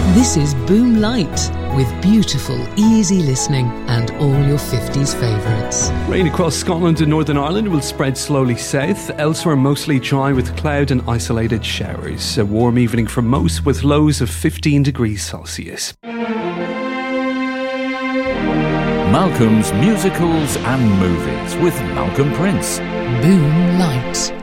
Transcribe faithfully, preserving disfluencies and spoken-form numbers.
This is Boom Light, with beautiful, easy listening and all your fifties favourites. Rain across Scotland and Northern Ireland will spread slowly south. Elsewhere, mostly dry with cloud and isolated showers. A warm evening for most, with lows of fifteen degrees Celsius. Malcolm's Musicals and Movies with Malcolm Prince. Boom Light.